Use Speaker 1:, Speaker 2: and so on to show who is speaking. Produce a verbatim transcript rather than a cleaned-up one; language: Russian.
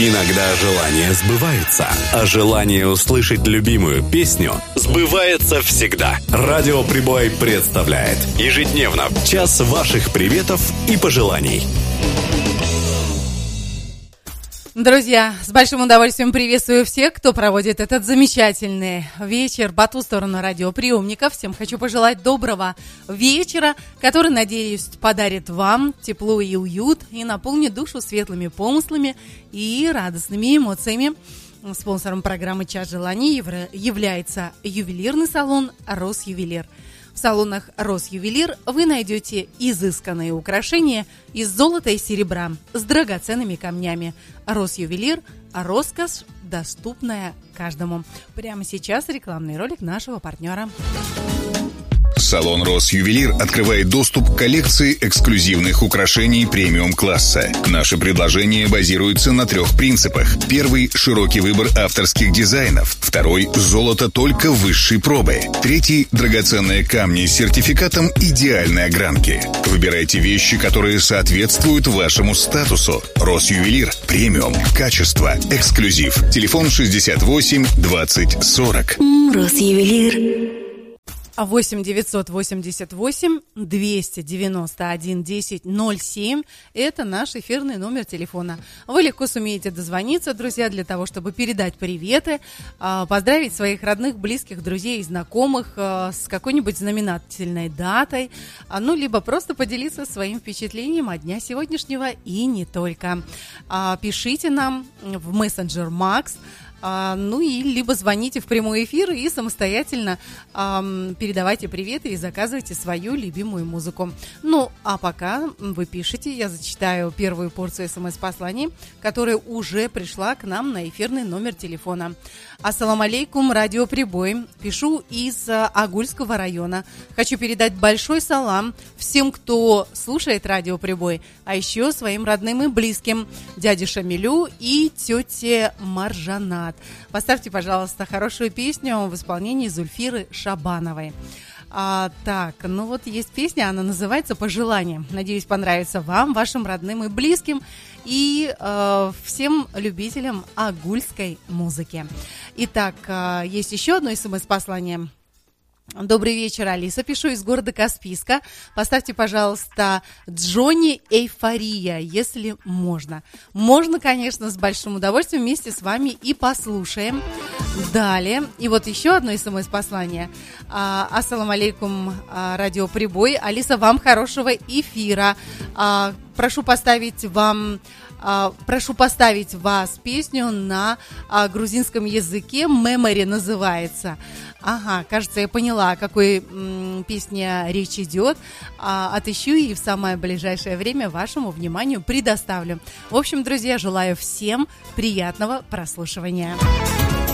Speaker 1: Иногда желания сбываются, а желание услышать любимую песню сбывается всегда. Радио Прибой представляет ежедневно час ваших приветов и пожеланий.
Speaker 2: Друзья, с большим удовольствием приветствую всех, кто проводит этот замечательный вечер по ту сторону радиоприемников. Всем хочу пожелать доброго вечера, который, надеюсь, подарит вам тепло и уют и наполнит душу светлыми помыслами и радостными эмоциями. Спонсором программы «Час желаний» является ювелирный салон «Росювелир». В салонах «Росювелир» вы найдете изысканные украшения из золота и серебра с драгоценными камнями. «Росювелир» – роскошь, доступная каждому. Прямо сейчас рекламный ролик нашего партнера.
Speaker 3: Салон «Росювелир» открывает доступ к коллекции эксклюзивных украшений премиум-класса. Наши предложения базируются на трех принципах. Первый – широкий выбор авторских дизайнов. Второй – золото только высшей пробы. Третий – драгоценные камни с сертификатом идеальной огранки. Выбирайте вещи, которые соответствуют вашему статусу. «Росювелир» – премиум, качество, эксклюзив. Телефон шестьдесят восемь двадцать сорок.
Speaker 4: «Росювелир».
Speaker 2: восемь девятьсот восемьдесят восемь двести девяносто один десять ноль семь. Это наш эфирный номер телефона. Вы легко сумеете дозвониться, друзья, для того, чтобы передать приветы, поздравить своих родных, близких, друзей и знакомых с какой-нибудь знаменательной датой, ну, либо просто поделиться своим впечатлением от дня сегодняшнего и не только. Пишите нам в мессенджер Макс. А, ну и либо звоните в прямой эфир и самостоятельно а, передавайте приветы и заказывайте свою любимую музыку. Ну, а пока вы пишете, я зачитаю первую порцию смс-посланий, которая уже пришла к нам на эфирный номер телефона. Ассаламу алейкум, радио Прибой. Пишу из Агульского района. Хочу передать большой салам всем, кто слушает радио Прибой, а еще своим родным и близким, дяде Шамилю и тете Маржанат. Поставьте, пожалуйста, хорошую песню в исполнении Зульфиры Шабановой. А, так, ну вот есть песня, она называется «Пожелание». Надеюсь, понравится вам, вашим родным и близким и э, всем любителям агульской музыки. Итак, э, есть еще одно смс-послание. Добрый вечер, Алиса. Пишу из города Каспийска. Поставьте, пожалуйста, Джонни «Эйфория», если можно. Можно, конечно, с большим удовольствием вместе с вами и послушаем. Далее. И вот еще одно смс-послание. А, Ассаламу алейкум, а, радио Прибой. Алиса, вам хорошего эфира. А, прошу поставить вам... Прошу поставить вас песню на а, грузинском языке. «Memory» называется. Ага, кажется, я поняла, о какой м, песне речь идет. А, отыщу и в самое ближайшее время вашему вниманию предоставлю. В общем, друзья, желаю всем приятного прослушивания.